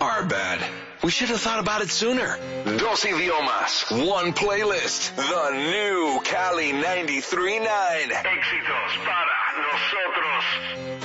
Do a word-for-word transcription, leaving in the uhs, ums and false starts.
Our bad. We should have thought about it sooner. Dos idiomas, one playlist. The new Cali ninety-three point nine. Éxitos para nosotros.